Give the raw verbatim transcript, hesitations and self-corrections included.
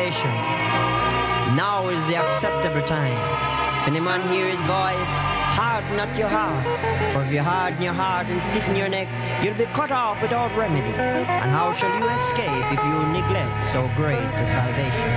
salvation. Now is the acceptable time. If any man hear his voice, harden not your heart. For if you harden your heart and stiffen your neck, you'll be cut off without remedy. And how shall you escape if you neglect so great a salvation?